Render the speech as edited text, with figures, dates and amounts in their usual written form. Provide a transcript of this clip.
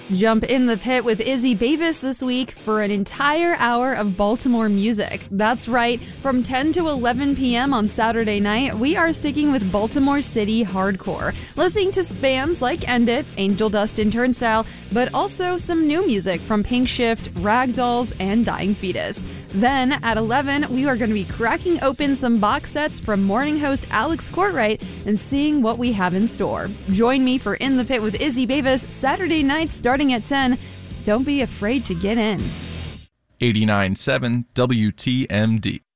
Jump in the pit with Izzy Bavis this week for an entire hour of Baltimore music. That's right, from 10 to 11 p.m. on Saturday night, we are sticking with Baltimore City hardcore, listening to bands like End It, Angel Dust and Turnstile, but also some new music from Pink Shift, Ragdolls, and Dying Fetus. Then, at 11, we are going to be cracking open some box sets from morning host Alex Courtwright and seeing what we have in store. Join me for In the Pit with Izzy Bavis Saturday night starting at 10. Don't be afraid to get in. 89.7 WTMD.